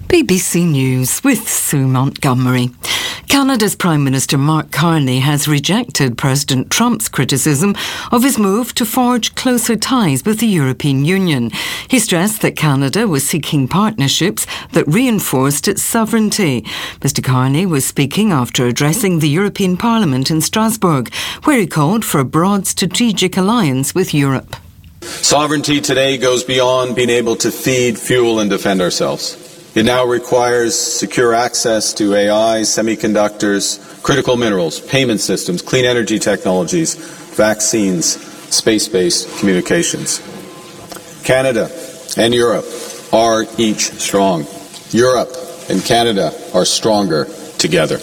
BBC News with Sue Montgomery. Canada's Prime Minister Mark Carney has rejected President Trump's criticism of his move to forge closer ties with the European Union. He stressed that Canada was seeking partnerships that reinforced its sovereignty. Mr Carney was speaking after addressing the European Parliament in Strasbourg, where he called for a broad strategic alliance with Europe. Sovereignty today goes beyond being able to feed, fuel and defend ourselves. It now requires secure access to AI, semiconductors, critical minerals, payment systems, clean energy technologies, vaccines, space-based communications. Canada and Europe are each strong. Europe and Canada are stronger together.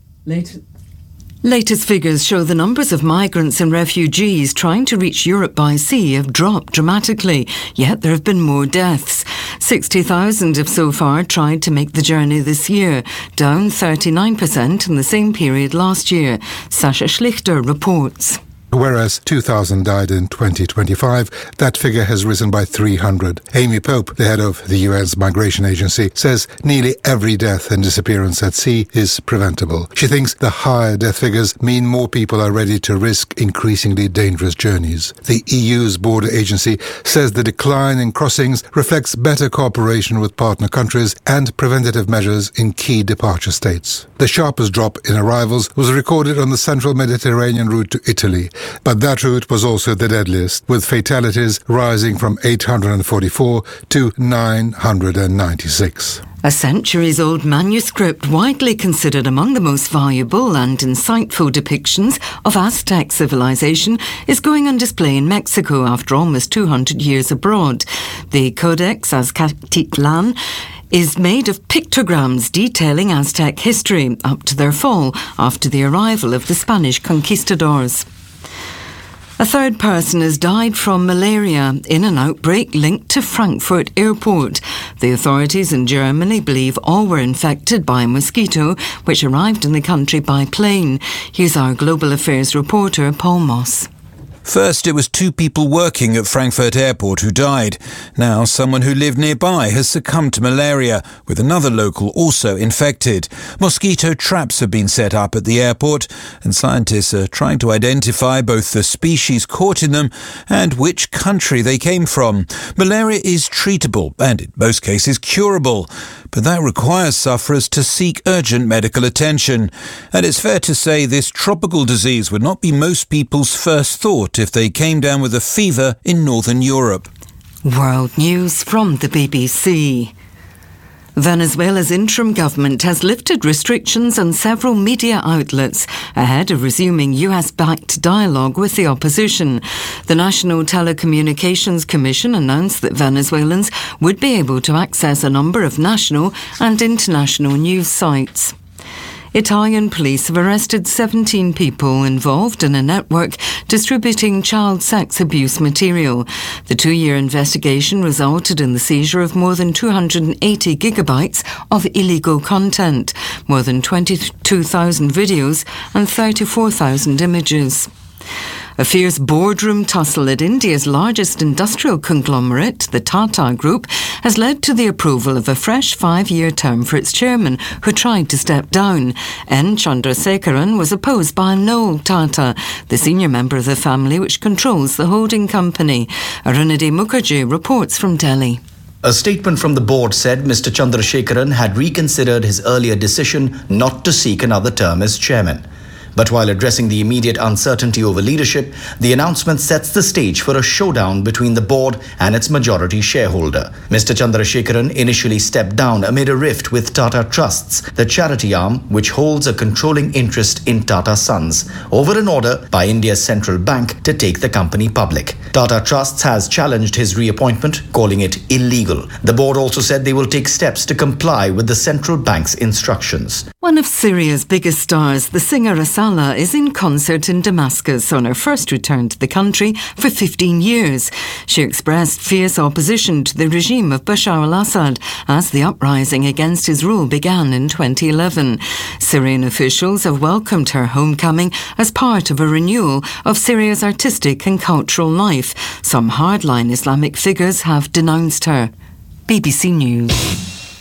Latest figures show the numbers of migrants and refugees trying to reach Europe by sea have dropped dramatically, yet there have been more deaths. 60,000 have so far tried to make the journey this year, down 39% in the same period last year. Sasha Schlichter reports. Whereas 2,000 died in 2025, that figure has risen by 300. Amy Pope, the head of the UN's migration agency, says nearly every death and disappearance at sea is preventable. She thinks the higher death figures mean more people are ready to risk increasingly dangerous journeys. The EU's border agency says the decline in crossings reflects better cooperation with partner countries and preventative measures in key departure states. The sharpest drop in arrivals was recorded on the central Mediterranean route to Italy. But that route was also the deadliest, with fatalities rising from 844 to 996. A centuries-old manuscript, widely considered among the most valuable and insightful depictions of Aztec civilization, is going on display in Mexico after almost 200 years abroad. The Codex Azcatitlan is made of pictograms detailing Aztec history up to their fall after the arrival of the Spanish conquistadors. A third person has died from malaria in an outbreak linked to Frankfurt Airport. The authorities in Germany believe all were infected by a mosquito which arrived in the country by plane. Here's our Global Affairs reporter, Paul Moss. First, it was 2 people working at Frankfurt Airport who died. Now, someone who lived nearby has succumbed to malaria, with another local also infected. Mosquito traps have been set up at the airport, and scientists are trying to identify both the species caught in them and which country they came from. Malaria is treatable and, in most cases, curable, but that requires sufferers to seek urgent medical attention. And it's fair to say this tropical disease would not be most people's first thought if they came down with a fever in Northern Europe. World News from the BBC. Venezuela's interim government has lifted restrictions on several media outlets ahead of resuming US-backed dialogue with the opposition. The National Telecommunications Commission announced that Venezuelans would be able to access a number of national and international news sites. Italian police have arrested 17 people involved in a network distributing child sex abuse material. The 2-year investigation resulted in the seizure of more than 280 gigabytes of illegal content, more than 22,000 videos and 34,000 images. A fierce boardroom tussle at India's largest industrial conglomerate, the Tata Group, has led to the approval of a fresh 5-year term for its chairman, who tried to step down. N. Chandrasekaran was opposed by Noel Tata, the senior member of the family which controls the holding company. Arunadhi Mukherjee reports from Delhi. A statement from the board said Mr. Chandrasekaran had reconsidered his earlier decision not to seek another term as chairman. But while addressing the immediate uncertainty over leadership, the announcement sets the stage for a showdown between the board and its majority shareholder. Mr. Chandrasekaran initially stepped down amid a rift with Tata Trusts, the charity arm which holds a controlling interest in Tata Sons, over an order by India's central bank to take the company public. Tata Trusts has challenged his reappointment, calling it illegal. The board also said they will take steps to comply with the central bank's instructions. One of Syria's biggest stars, the singer Asala, is in concert in Damascus on her first return to the country for 15 years. She expressed fierce opposition to the regime of Bashar al-Assad as the uprising against his rule began in 2011. Syrian officials have welcomed her homecoming as part of a renewal of Syria's artistic and cultural life. Some hardline Islamic figures have denounced her. BBC News.